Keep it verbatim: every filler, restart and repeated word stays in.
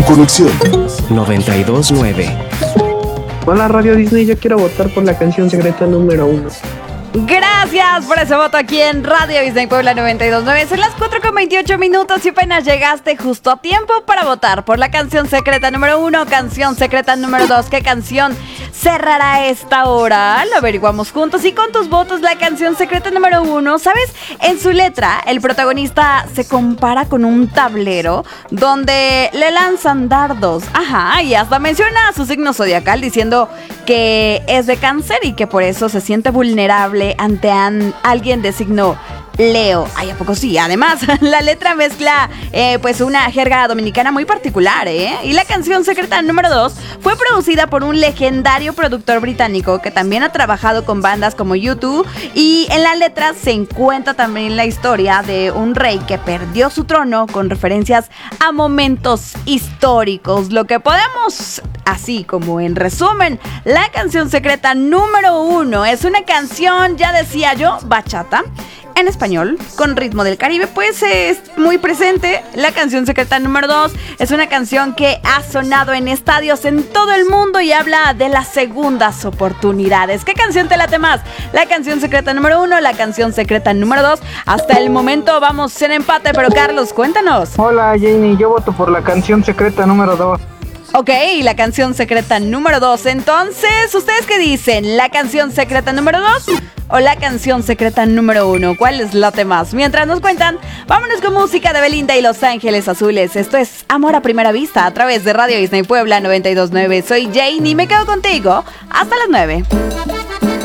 conexión. noventa y dos nueve. Hola Radio Disney, yo quiero votar por la canción secreta número uno. Gracias por ese voto aquí en Radio Disney Puebla noventa y dos nueve. Son las cuatro con veintiocho minutos y apenas llegaste justo a tiempo para votar por la canción secreta número uno, canción secreta número dos. ¿Qué canción cerrará esta hora? Lo averiguamos juntos y con tus votos. La canción secreta número uno, ¿sabes? En su letra, el protagonista se compara con un tablero donde le lanzan dardos. Ajá, y hasta menciona su signo zodiacal diciendo que es de Cáncer y que por eso se siente vulnerable ante an- alguien de signo Leo. Ay, ¿a poco sí? Además, la letra mezcla eh, pues una jerga dominicana muy particular, ¿eh? Y la canción secreta número dos fue producida por un legendario productor británico que también ha trabajado con bandas como U dos, y en la letra se encuentra también la historia de un rey que perdió su trono con referencias a momentos históricos. Lo que podemos, así como en resumen, la canción secreta número uno es una canción, ya decía yo, bachata en español, con ritmo del Caribe, pues es muy presente. La canción secreta número dos es una canción que ha sonado en estadios en todo el mundo y habla de las segundas oportunidades. ¿Qué canción te late más? La canción secreta número uno, la canción secreta número dos. Hasta el momento vamos en empate, pero Carlos, cuéntanos. Hola Janie, yo voto por la canción secreta número dos. Ok, la canción secreta número dos. Entonces, ¿ustedes qué dicen? ¿La canción secreta número dos o la canción secreta número uno? ¿Cuál les late más? Mientras nos cuentan, vámonos con música de Belinda y Los Ángeles Azules. Esto es Amor a Primera Vista a través de Radio Disney Puebla noventa y dos nueve. Soy Jane y me quedo contigo hasta las nueve.